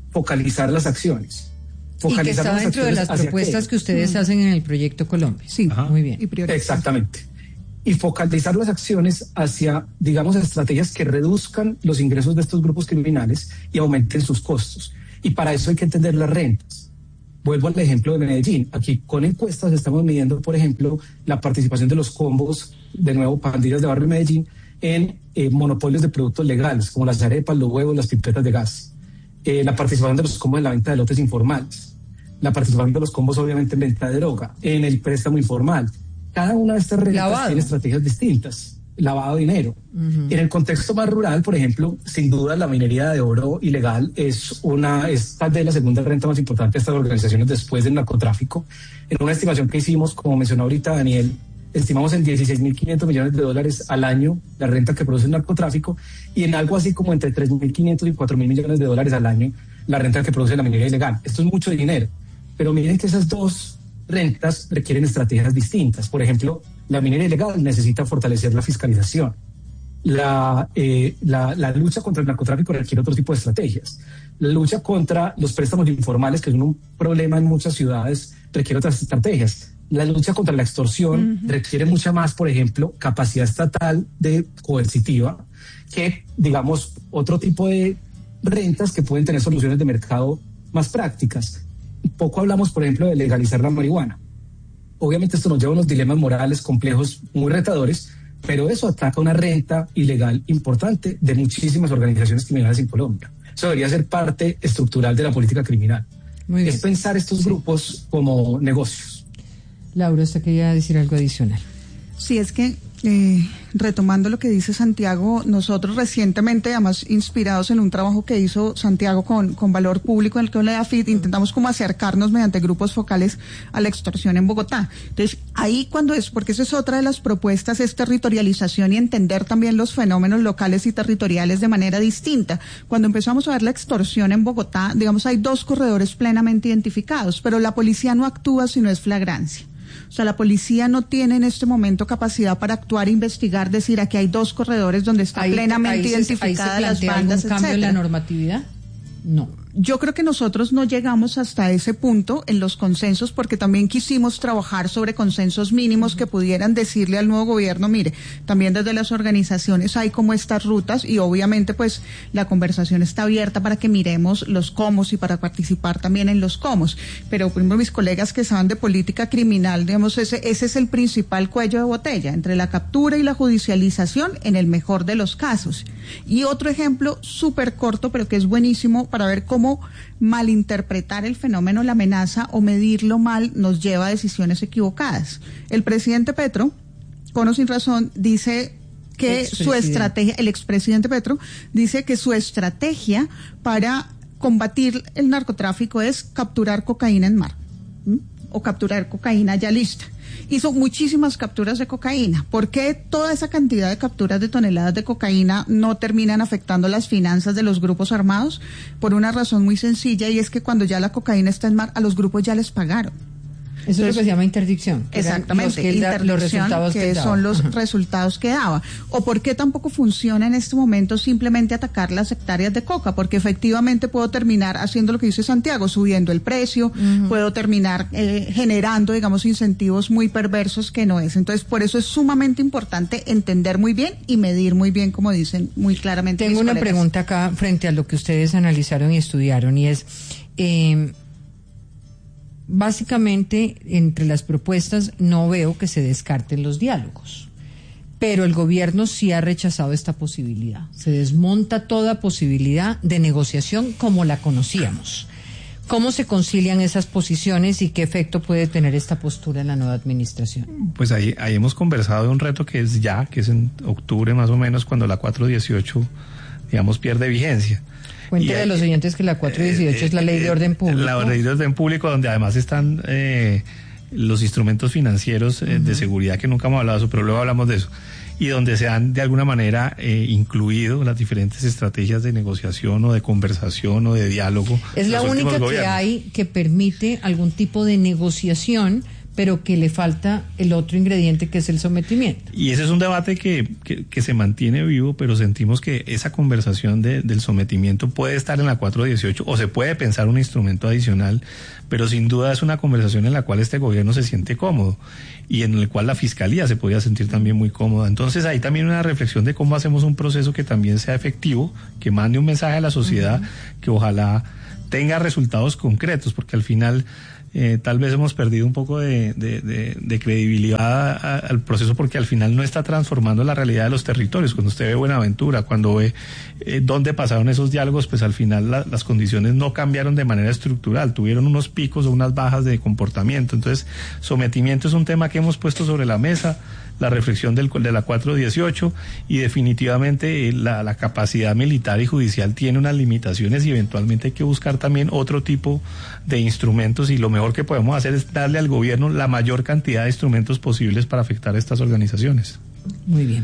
focalizar las acciones. Focalizar y que está dentro de las propuestas que, que ustedes uh-huh. hacen en el proyecto Colombia. Sí, Ajá. Muy bien. Y exactamente. Y focalizar las acciones hacia, digamos, estrategias que reduzcan los ingresos de estos grupos criminales y aumenten sus costos. Y para eso hay que entender las rentas. Vuelvo al ejemplo de Medellín. Aquí con encuestas estamos midiendo, por ejemplo, la participación de los combos, de nuevo, pandillas de barrio de Medellín, en eh, monopolios de productos legales, como las arepas, los huevos, las pipetas de gas. Eh, la participación de los combos en la venta de lotes informales. La participación de los combos, obviamente, en venta de droga, en el préstamo informal. Cada una de estas rentas Lavado. tiene estrategias distintas. Lavado de dinero. Uh-huh. En el contexto más rural, por ejemplo, sin duda la minería de oro ilegal es una es tal vez la segunda renta más importante de estas organizaciones después del narcotráfico. En una estimación que hicimos, como mencionó ahorita Daniel, estimamos en dieciséis mil quinientos millones de dólares al año la renta que produce el narcotráfico y en algo así como entre tres mil quinientos y cuatro mil millones de dólares al año la renta que produce la minería ilegal. Esto es mucho dinero, pero miren que esas dos rentas requieren estrategias distintas. Por ejemplo, la minería ilegal necesita fortalecer la fiscalización. La, eh, la, la lucha contra el narcotráfico requiere otro tipo de estrategias. La lucha contra los préstamos informales, que son un problema en muchas ciudades, requiere otras estrategias. La lucha contra la extorsión uh-huh. requiere mucha más, por ejemplo, capacidad estatal de coercitiva que, digamos, otro tipo de rentas que pueden tener soluciones de mercado más prácticas. Poco hablamos, por ejemplo, de legalizar la marihuana. Obviamente esto nos lleva a unos dilemas morales complejos muy retadores, pero eso ataca una renta ilegal importante de muchísimas organizaciones criminales en Colombia. Eso debería ser parte estructural de la política criminal. Muy bien. Es pensar estos grupos como negocios. Laura, ¿usted quería decir algo adicional? Sí, es que eh, retomando lo que dice Santiago, nosotros recientemente, además inspirados en un trabajo que hizo Santiago con, con Valor Público, en el que le da F I T, intentamos como acercarnos mediante grupos focales a la extorsión en Bogotá. Entonces, ahí cuando es, porque esa es otra de las propuestas, es territorialización y entender también los fenómenos locales y territoriales de manera distinta. Cuando empezamos a ver la extorsión en Bogotá, digamos, hay dos corredores plenamente identificados, pero la policía no actúa si no es flagrancia. O sea, la policía no tiene en este momento capacidad para actuar, investigar, decir aquí hay dos corredores donde está ahí, plenamente ahí identificada se, las bandas, ¿algún cambio en la normatividad? No. Yo creo que nosotros no llegamos hasta ese punto en los consensos porque también quisimos trabajar sobre consensos mínimos que pudieran decirle al nuevo gobierno, mire, también desde las organizaciones hay como estas rutas y obviamente pues la conversación está abierta para que miremos los cómo y para participar también en los cómo. Pero por ejemplo mis colegas que saben de política criminal, digamos, ese, ese es el principal cuello de botella entre la captura y la judicialización en el mejor de los casos. Y otro ejemplo súper corto pero que es buenísimo para ver cómo malinterpretar el fenómeno, la amenaza o medirlo mal nos lleva a decisiones equivocadas. El presidente Petro, con o sin razón, dice que su estrategia, el expresidente Petro, dice que su estrategia para combatir el narcotráfico es capturar cocaína en mar, ¿m? o capturar cocaína ya lista. Hizo muchísimas capturas de cocaína. ¿Por qué toda esa cantidad de capturas de toneladas de cocaína no terminan afectando las finanzas de los grupos armados? Por una razón muy sencilla, y es que cuando ya la cocaína está en mar, a los grupos ya les pagaron. Eso Entonces, es lo que se llama interdicción. Exactamente, los, interdicción, los resultados que, que son los Ajá. resultados que daba. ¿O por qué tampoco funciona en este momento simplemente atacar las hectáreas de coca? Porque efectivamente puedo terminar haciendo lo que dice Santiago, subiendo el precio, uh-huh. puedo terminar eh, generando, digamos, incentivos muy perversos que no es. Entonces, por eso es sumamente importante entender muy bien y medir muy bien, como dicen muy claramente. Tengo una colegas. pregunta acá frente a lo que ustedes analizaron y estudiaron, y es... Eh, Básicamente, entre las propuestas no veo que se descarten los diálogos, pero el gobierno sí ha rechazado esta posibilidad. Se desmonta toda posibilidad de negociación como la conocíamos. ¿Cómo se concilian esas posiciones y qué efecto puede tener esta postura en la nueva administración? Pues ahí, ahí hemos conversado de un reto que es ya, que es en octubre más o menos, cuando la cuatro dieciocho, digamos, pierde vigencia. Cuéntele a los oyentes que la cuatro dieciocho eh, es la ley de orden público. La ley de orden público, donde además están eh, los instrumentos financieros eh, uh-huh. de seguridad, que nunca hemos hablado de eso, pero luego hablamos de eso, y donde se han de alguna manera eh, incluido las diferentes estrategias de negociación o de conversación o de diálogo. Es la única que hay que permite algún tipo de negociación, pero que le falta el otro ingrediente que es el sometimiento. Y ese es un debate que, que, que se mantiene vivo, pero sentimos que esa conversación de, del sometimiento puede estar en la cuatro dieciocho o se puede pensar un instrumento adicional, pero sin duda es una conversación en la cual este gobierno se siente cómodo y en el cual la Fiscalía se podría sentir también muy cómoda. Entonces hay también una reflexión de cómo hacemos un proceso que también sea efectivo, que mande un mensaje a la sociedad, uh-huh. que ojalá tenga resultados concretos, porque al final Eh, tal vez hemos perdido un poco de, de, de, de credibilidad a, a, al proceso, porque al final no está transformando la realidad de los territorios. Cuando usted ve Buenaventura, cuando ve eh, dónde pasaron esos diálogos, pues al final la, las condiciones no cambiaron de manera estructural, tuvieron unos picos o unas bajas de comportamiento. Entonces, sometimiento es un tema que hemos puesto sobre la mesa, la reflexión del, de la cuatro dieciocho, y definitivamente eh, la, la capacidad militar y judicial tiene unas limitaciones y eventualmente hay que buscar también otro tipo de instrumentos, y lo mejor que podemos hacer es darle al gobierno la mayor cantidad de instrumentos posibles para afectar a estas organizaciones. Muy bien.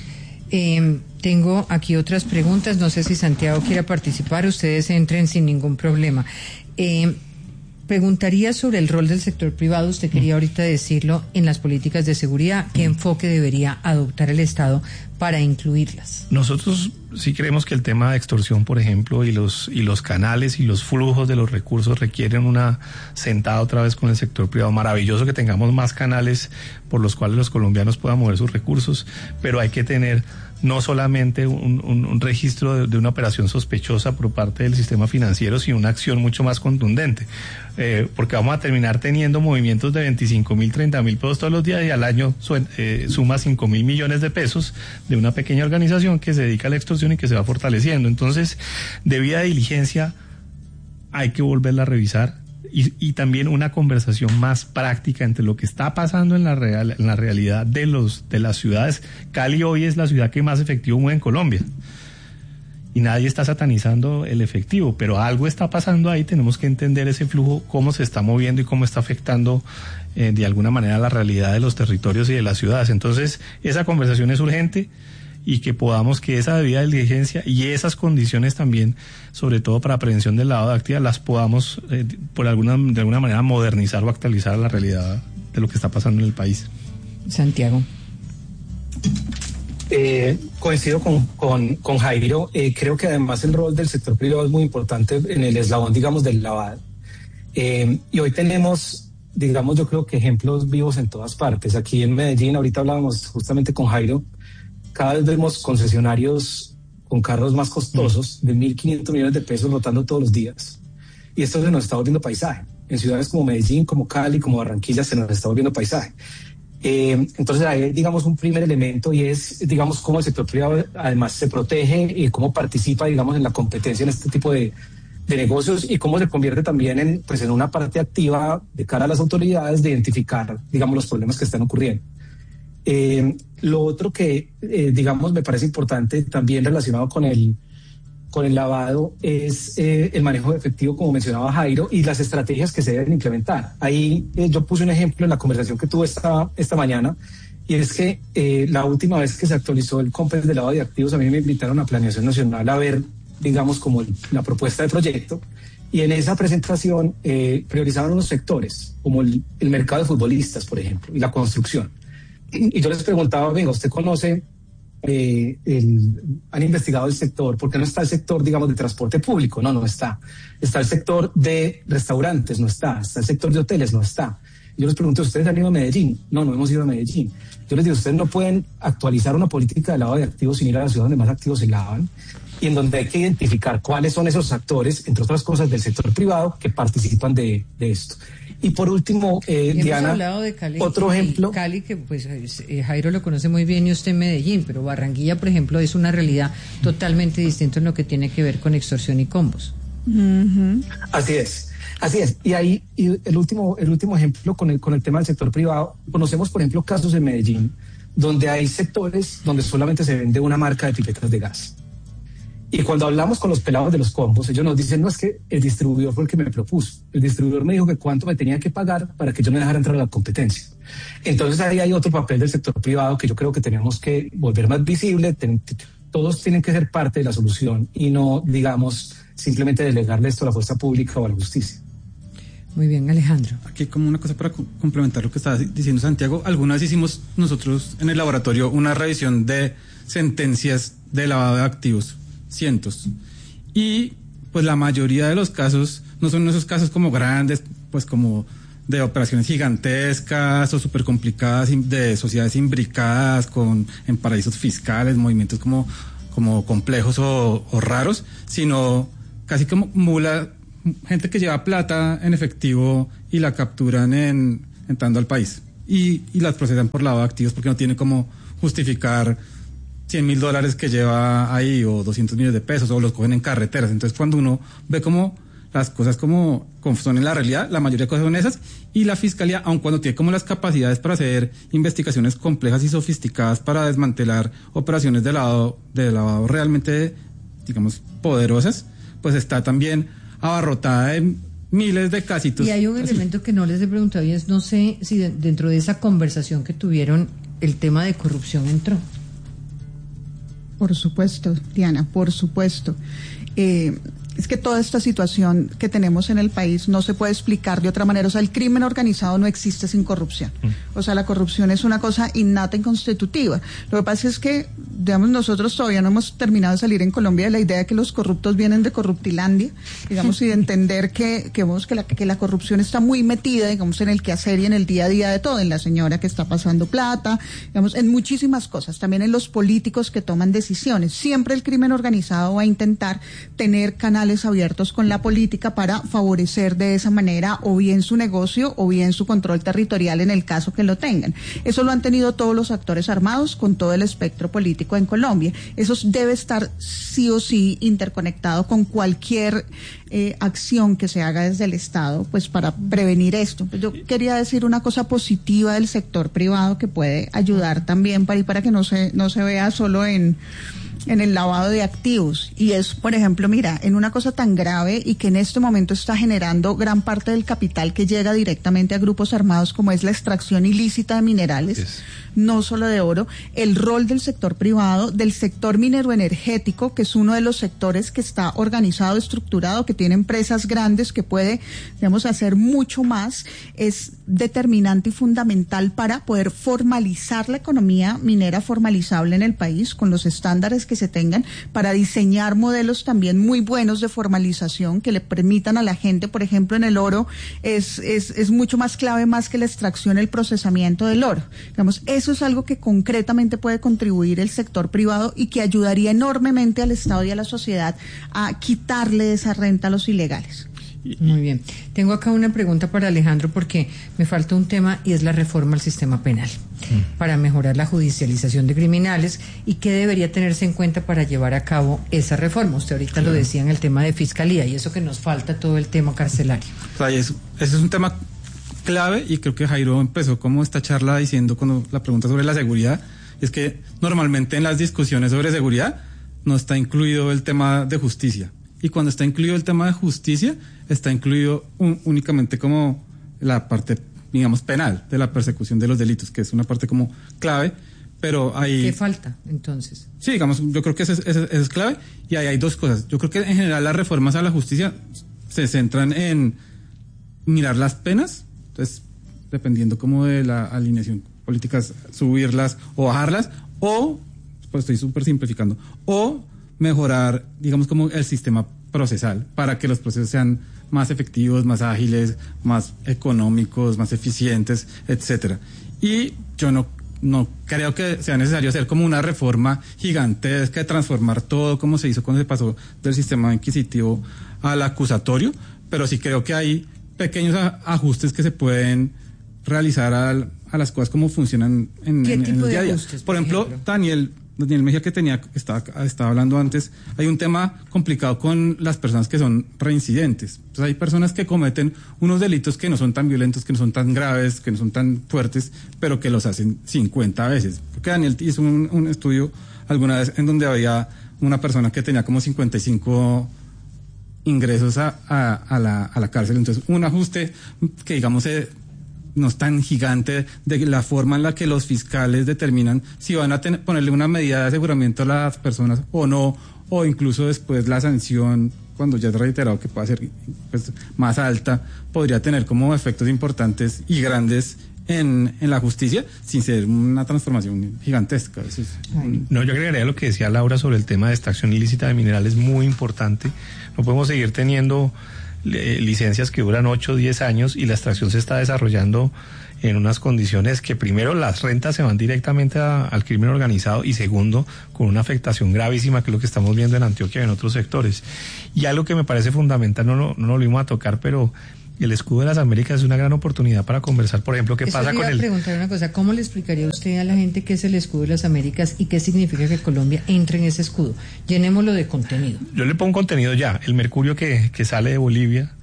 Eh, tengo aquí otras preguntas, no sé si Santiago quiera participar, ustedes entren sin ningún problema. Eh, Preguntaría sobre el rol del sector privado, usted quería ahorita decirlo, en las políticas de seguridad. ¿Qué enfoque debería adoptar el Estado para incluirlas? Nosotros sí creemos que el tema de extorsión, por ejemplo, y los y los canales y los flujos de los recursos requieren una sentada otra vez con el sector privado. Maravilloso que tengamos más canales por los cuales los colombianos puedan mover sus recursos, pero hay que tener no solamente un, un, un registro de, de una operación sospechosa por parte del sistema financiero, sino una acción mucho más contundente, eh, porque vamos a terminar teniendo movimientos de veinticinco mil, treinta mil pesos todos los días, y al año suen, eh, suma cinco mil millones de pesos de una pequeña organización que se dedica a la extorsión y que se va fortaleciendo. Entonces, debida diligencia, hay que volverla a revisar. Y, y también una conversación más práctica entre lo que está pasando en la real, en la realidad de los de las ciudades. Cali hoy es la ciudad que más efectivo mueve en Colombia. Y nadie está satanizando el efectivo, pero algo está pasando ahí, tenemos que entender ese flujo, cómo se está moviendo y cómo está afectando eh, de alguna manera la realidad de los territorios y de las ciudades. Entonces, esa conversación es urgente, y que podamos que esa debida diligencia y esas condiciones también, sobre todo para prevención del lavado de activos, las podamos eh, por alguna de alguna manera modernizar o actualizar a la realidad de lo que está pasando en el país. Santiago. Eh, coincido con, con, con Jairo. Eh, creo que además el rol del sector privado es muy importante en el eslabón, digamos, del lavado. Eh, y hoy tenemos, digamos, yo creo que ejemplos vivos en todas partes. Aquí en Medellín, ahorita hablábamos justamente con Jairo, cada vez vemos concesionarios con carros más costosos de mil quinientos millones de pesos rotando todos los días. Y esto se nos está volviendo paisaje. En ciudades como Medellín, como Cali, como Barranquilla, se nos está volviendo paisaje. Eh, entonces hay, digamos, un primer elemento, y es, digamos, cómo el sector privado además se protege y cómo participa, digamos, en la competencia en este tipo de, de negocios, y cómo se convierte también en, pues, en una parte activa de cara a las autoridades de identificar, digamos, los problemas que están ocurriendo. Eh, lo otro que, eh, digamos, me parece importante también relacionado con el, con el lavado es eh, el manejo de efectivo, como mencionaba Jairo, y las estrategias que se deben implementar. Ahí eh, yo puse un ejemplo en la conversación que tuve esta, esta mañana, y es que eh, la última vez que se actualizó el COMPES de lavado de activos, a mí me invitaron a Planeación Nacional a ver, digamos, como el, la propuesta de proyecto, y en esa presentación eh, priorizaban unos sectores, como el, el mercado de futbolistas, por ejemplo, y la construcción. Y yo les preguntaba, venga, ¿usted conoce, eh, el, han investigado el sector? ¿Por qué no está el sector, digamos, de transporte público? No, no está. Está el sector de restaurantes, no está. Está el sector de hoteles, no está. Yo les pregunto, ¿ustedes han ido a Medellín? No, no hemos ido a Medellín. Yo les digo, ustedes no pueden actualizar una política de lavado de activos sin ir a la ciudad donde más activos se lavan, y en donde hay que identificar cuáles son esos actores, entre otras cosas, del sector privado que participan de, de esto. Y por último, eh, Diana, hablado de Cali, otro ejemplo. Cali, que pues eh, Jairo lo conoce muy bien y usted en Medellín, pero Barranquilla, por ejemplo, es una realidad totalmente distinta en lo que tiene que ver con extorsión y combos. Uh-huh. Así es, así es. Y ahí y el último, el último ejemplo con el, con el tema del sector privado, conocemos, por ejemplo, casos en Medellín donde hay sectores donde solamente se vende una marca de pipetas de gas. Y cuando hablamos con los pelados de los combos, ellos nos dicen, no, es que el distribuidor fue el que me propuso. El distribuidor me dijo que cuánto me tenía que pagar para que yo me dejara entrar a la competencia. Entonces ahí hay otro papel del sector privado que yo creo que tenemos que volver más visible. Ten, todos tienen que ser parte de la solución y no, digamos, simplemente delegarle esto a la fuerza pública o a la justicia. Muy bien, Alejandro. Aquí como una cosa para complementar lo que estaba diciendo Santiago, algunas hicimos nosotros en el laboratorio una revisión de sentencias de lavado de activos, cientos, y pues la mayoría de los casos no son esos casos como grandes, pues como de operaciones gigantescas o súper complicadas de sociedades imbricadas con en paraísos fiscales, movimientos como, como complejos o, o raros, sino casi como mula, gente que lleva plata en efectivo y la capturan en entrando al país y, y las procesan por lavado de activos porque no tiene como justificar cien mil dólares que lleva ahí o doscientos millones de pesos o los cogen en carreteras. Entonces cuando uno ve como las cosas como, como son en la realidad, la mayoría de cosas son esas, y la fiscalía, aun cuando tiene como las capacidades para hacer investigaciones complejas y sofisticadas para desmantelar operaciones de lavado, de lavado realmente, digamos, poderosas, pues está también abarrotada de miles de casitos. Y hay un elemento que no les he preguntado y es, no sé si de, dentro de esa conversación que tuvieron, el tema de corrupción entró. Por supuesto, Diana, por supuesto. Eh, es que toda esta situación que tenemos en el país no se puede explicar de otra manera. O sea, el crimen organizado no existe sin corrupción. O sea, la corrupción es una cosa innata y constitutiva. Lo que pasa es que, digamos, nosotros todavía no hemos terminado de salir en Colombia de la idea de que los corruptos vienen de Corruptilandia, digamos, y de entender que, que, vemos que, la, que la corrupción está muy metida, digamos, en el quehacer y en el día a día de todo, en la señora que está pasando plata, digamos, en muchísimas cosas, también en los políticos que toman decisiones. Siempre el crimen organizado va a intentar tener canales abiertos con la política para favorecer de esa manera o bien su negocio o bien su control territorial en el caso que lo tengan. Eso lo han tenido todos los actores armados con todo el espectro político en Colombia. Eso debe estar sí o sí interconectado con cualquier eh, acción que se haga desde el Estado, pues para prevenir esto. Yo quería decir una cosa positiva del sector privado que puede ayudar también para, y para que no se, no se vea solo en en el lavado de activos, y es, por ejemplo, mira, en una cosa tan grave y que en este momento está generando gran parte del capital que llega directamente a grupos armados, como es la extracción ilícita de minerales, yes. no solo de oro, el rol del sector privado, del sector mineroenergético, que es uno de los sectores que está organizado, estructurado, que tiene empresas grandes, que puede, digamos, hacer mucho más, es determinante y fundamental para poder formalizar la economía minera formalizable en el país, con los estándares que se tengan, para diseñar modelos también muy buenos de formalización que le permitan a la gente, por ejemplo, en el oro, es, es, es mucho más clave más que la extracción, el procesamiento del oro. Digamos, eso es algo que concretamente puede contribuir el sector privado y que ayudaría enormemente al Estado y a la sociedad a quitarle esa renta a los ilegales. Muy bien. Tengo acá una pregunta para Alejandro porque me falta un tema y es la reforma al sistema penal mm. para mejorar la judicialización de criminales y qué debería tenerse en cuenta para llevar a cabo esa reforma. Usted ahorita claro. lo decía en el tema de fiscalía y eso que nos falta todo el tema carcelario. O sea, eso, eso es un tema clave y creo que Jairo empezó como esta charla diciendo cuando la pregunta sobre la seguridad, es que normalmente en las discusiones sobre seguridad no está incluido el tema de justicia. Y cuando está incluido el tema de justicia, está incluido un, únicamente como la parte, digamos, penal de la persecución de los delitos, que es una parte como clave, pero hay... ¿Qué falta, entonces? Sí, digamos, yo creo que eso es, eso, eso es clave, y ahí hay dos cosas. Yo creo que en general las reformas a la justicia se centran en mirar las penas, entonces, dependiendo como de la alineación política, subirlas o bajarlas, o, pues estoy súper simplificando, o mejorar, digamos, como el sistema procesal para que los procesos sean más efectivos, más ágiles, más económicos, más eficientes, etcétera. Y yo no no creo que sea necesario hacer como una reforma gigantesca de transformar todo como se hizo cuando se pasó del sistema inquisitivo al acusatorio, pero sí creo que hay pequeños ajustes que se pueden realizar al, a las cosas como funcionan en, ¿Qué en, tipo en el de día a día. ajustes, por, por ejemplo, ejemplo, Daniel Daniel Mejía que tenía estaba, estaba hablando antes, hay un tema complicado con las personas que son reincidentes. Entonces hay personas que cometen unos delitos que no son tan violentos, que no son tan graves, que no son tan fuertes, pero que los hacen cincuenta veces. Porque Daniel hizo un, un estudio alguna vez en donde había una persona que tenía como cincuenta y cinco ingresos a, a, a, la, a la cárcel. Entonces un ajuste que digamos eh, no es tan gigante de la forma en la que los fiscales determinan si van a tener, ponerle una medida de aseguramiento a las personas o no, o incluso después la sanción cuando ya es reiterado que pueda ser pues, más alta, podría tener como efectos importantes y grandes en, en la justicia sin ser una transformación gigantesca. Eso es un... No, yo agregaría lo que decía Laura sobre el tema de extracción ilícita de minerales, muy importante. No podemos seguir teniendo eh, licencias que duran ocho o diez años y la extracción se está desarrollando en unas condiciones que primero las rentas se van directamente a, al crimen organizado y segundo con una afectación gravísima que es lo que estamos viendo en Antioquia y en otros sectores. Y algo que me parece fundamental, no, no, no lo volvimos a tocar, pero el escudo de las Américas es una gran oportunidad para conversar, por ejemplo, qué Eso pasa le iba con a el... preguntar una cosa, ¿cómo le explicaría usted a la gente qué es el escudo de las Américas y qué significa que Colombia entre en ese escudo? Llenémoslo de contenido. Yo le pongo contenido ya, el mercurio que, que sale de Bolivia,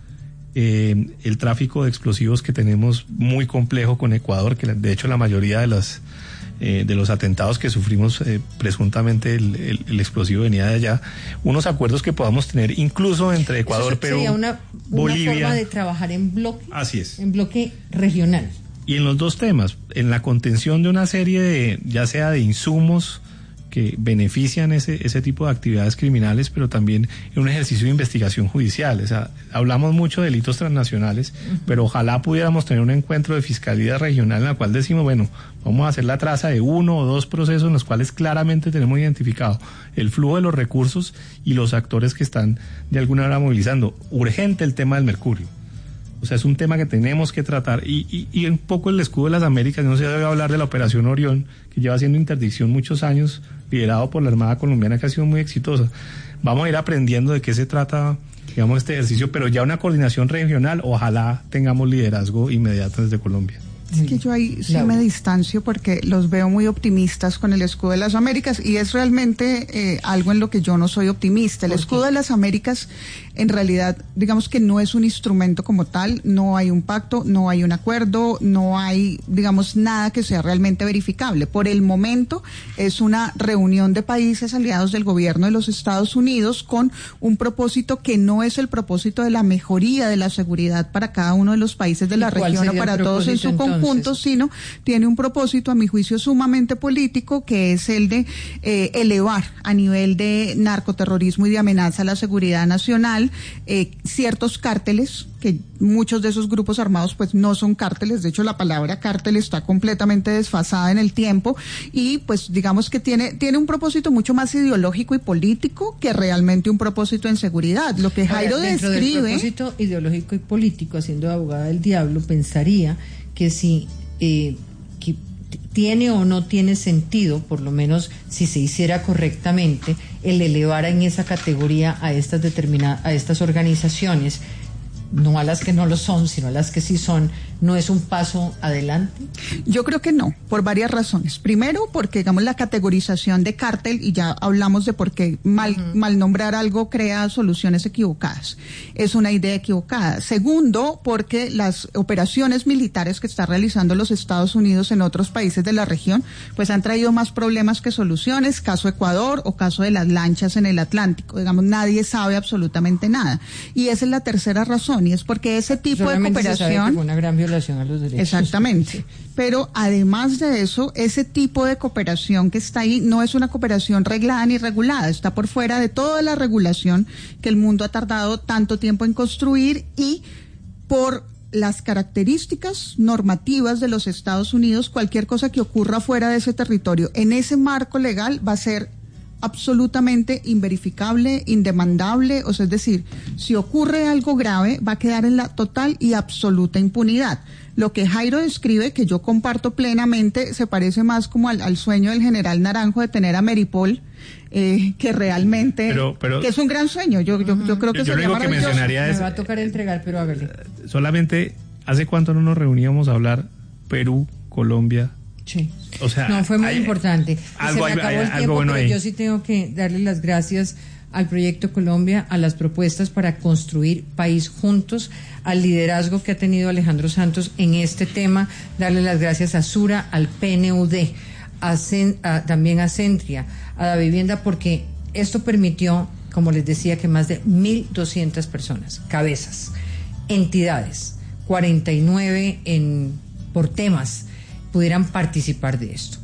eh, el tráfico de explosivos que tenemos muy complejo con Ecuador, que de hecho la mayoría de las eh, de los atentados que sufrimos eh, presuntamente el, el, el explosivo venía de allá, unos acuerdos que podamos tener incluso entre Ecuador, Eso Perú, sería una, una Bolivia. forma de trabajar en bloque. Así es. En bloque regional. Y en los dos temas, en la contención de una serie de, ya sea de insumos que benefician ese, ese tipo de actividades criminales, pero también en un ejercicio de investigación judicial. O sea, hablamos mucho de delitos transnacionales, uh-huh. pero ojalá pudiéramos tener un encuentro de fiscalía regional en la cual decimos, bueno, vamos a hacer la traza de uno o dos procesos en los cuales claramente tenemos identificado el flujo de los recursos y los actores que están de alguna manera movilizando. Urgente el tema del mercurio. O sea, es un tema que tenemos que tratar y, y, y un poco el escudo de las Américas, no se debe hablar de la Operación Orión, que lleva haciendo interdicción muchos años, liderado por la Armada Colombiana, que ha sido muy exitosa. Vamos a ir aprendiendo de qué se trata, digamos, este ejercicio, pero ya una coordinación regional, ojalá tengamos liderazgo inmediato desde Colombia. Es que yo ahí sí Laura. me distancio porque los veo muy optimistas con el escudo de las Américas y es realmente eh, algo en lo que yo no soy optimista. El escudo de las Américas en realidad, digamos que no es un instrumento como tal, no hay un pacto, no hay un acuerdo, no hay, digamos, nada que sea realmente verificable. Por el momento es una reunión de países aliados del gobierno de los Estados Unidos con un propósito que no es el propósito de la mejoría de la seguridad para cada uno de los países de la región o para todos en su conjunto. Puntos, sino tiene un propósito, a mi juicio, sumamente político, que es el de eh, elevar a nivel de narcoterrorismo y de amenaza a la seguridad nacional eh, ciertos cárteles, que muchos de esos grupos armados pues no son cárteles, de hecho la palabra cártel está completamente desfasada en el tiempo y pues digamos que tiene, tiene un propósito mucho más ideológico y político que realmente un propósito en seguridad. Lo que Jairo Ahora, dentro describe... del propósito ideológico y político, haciendo de abogada del diablo, pensaría que si eh, que tiene o no tiene sentido, por lo menos si se hiciera correctamente, el elevar en esa categoría a estas determinadas, a estas organizaciones, no a las que no lo son, sino a las que sí son, ¿no es un paso adelante? Yo creo que no, por varias razones. Primero, porque digamos la categorización de cártel, y ya hablamos de por qué mal, uh-huh. mal nombrar algo crea soluciones equivocadas. Es una idea equivocada. Segundo, porque las operaciones militares que está realizando los Estados Unidos en otros países de la región, pues han traído más problemas que soluciones, caso Ecuador o caso de las lanchas en el Atlántico. Digamos, nadie sabe absolutamente nada. Y esa es la tercera razón, y es porque ese tipo Solamente de cooperación... se sabe que fue una gran violación a los derechos. Exactamente. Pero además de eso, ese tipo de cooperación que está ahí no es una cooperación reglada ni regulada, está por fuera de toda la regulación que el mundo ha tardado tanto tiempo en construir y por las características normativas de los Estados Unidos, cualquier cosa que ocurra fuera de ese territorio, en ese marco legal va a ser absolutamente inverificable, indemandable, o sea, es decir, si ocurre algo grave va a quedar en la total y absoluta impunidad. Lo que Jairo describe, que yo comparto plenamente, se parece más como al, al sueño del general Naranjo de tener a Meripol, eh, que realmente, pero, pero, que es un gran sueño, yo, yo, yo creo que yo sería lo que mencionaría es, me va a tocar entregar, pero hágale. Solamente, ¿hace cuánto no nos reuníamos a hablar Perú, Colombia? Sí. O sea, no, fue muy hay, importante. Algo, se me acabó hay, el algo tiempo, bueno pero ahí. Yo sí tengo que darle las gracias al Proyecto Colombia, a las propuestas para construir país juntos, al liderazgo que ha tenido Alejandro Santos en este tema, darle las gracias a Sura, al P N U D, a Cen, a, también a Centria, a la vivienda, porque esto permitió, como les decía, que más de mil doscientas personas, cabezas, entidades, cuarenta y nueve en, por temas, pudieran participar de esto.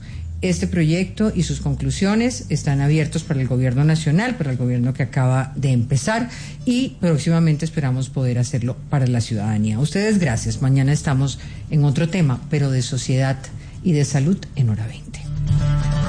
Este proyecto y sus conclusiones están abiertos para el gobierno nacional, para el gobierno que acaba de empezar, y próximamente esperamos poder hacerlo para la ciudadanía. A ustedes gracias. Mañana estamos en otro tema, pero de sociedad y de salud en Hora veinte.